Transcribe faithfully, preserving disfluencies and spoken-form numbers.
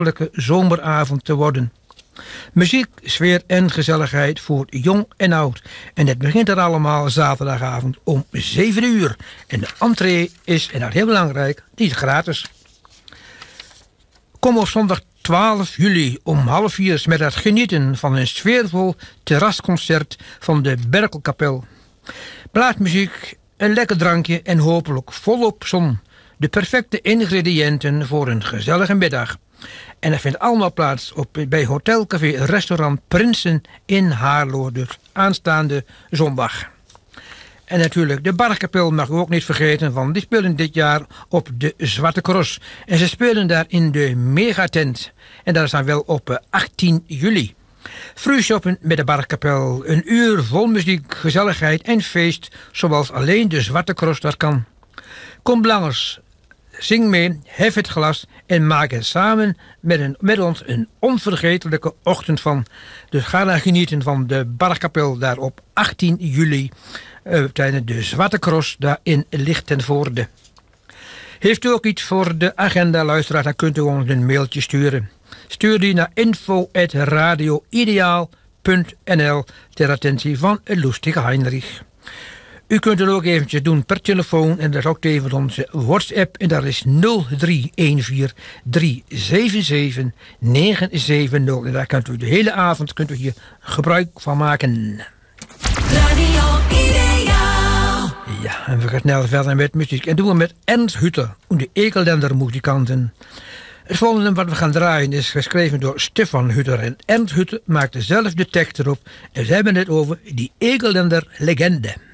zomeravond te worden. Muziek, sfeer en gezelligheid voor jong en oud. En het begint er allemaal zaterdagavond om zeven uur. En de entree is, en dat heel belangrijk, die is gratis. Kom op zondag twaalf juli om half vier met het genieten van een sfeervol terrasconcert van de Berkelkapel. Plaatmuziek, een lekker drankje en hopelijk volop zon. De perfecte ingrediënten voor een gezellige middag. En dat vindt allemaal plaats op, bij Hotelcafé Restaurant Prinsen in Haarlo, dus aanstaande zondag. En natuurlijk, de Barkapel mag u ook niet vergeten, want die spelen dit jaar op de Zwarte Cross. En ze spelen daar in de Megatent. En dat is dan wel op achttien juli. Früh shoppen met de Barkapel. Een uur vol muziek, gezelligheid en feest, zoals alleen de Zwarte Cross dat kan. Kom langers, zing mee, hef het glas en maak er samen met, een, met ons een onvergetelijke ochtend van. Dus ga dan genieten van de Barkapel daar op achttien juli uh, tijdens de Zwarte Cross daar in Lichtenvoorde. Heeft u ook iets voor de agenda, luisteraar, dan kunt u ons een mailtje sturen. Stuur die naar info at radio ideaal punt n l ter attentie van Lustige Heinrich. U kunt het ook eventjes doen per telefoon en dat is ook even onze WhatsApp en dat is nul drie een vier drie zeven zeven negen zeven nul en daar kunt u de hele avond kunt u hier gebruik van maken. Radio Ideaal. Ja, en we gaan snel verder met muziek en doen we met Ernst Hutter en de Ekelländer muzikanten. Het volgende wat we gaan draaien is geschreven door Stefan Hutter en Ernst Hutter maakt dezelfde tekst erop en ze hebben het over die Ekelländer legende.